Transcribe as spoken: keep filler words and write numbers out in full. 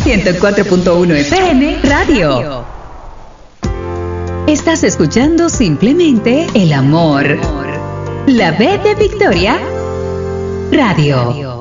ciento cuatro punto uno F M Radio. Estás escuchando simplemente el amor. La B de Victoria Radio.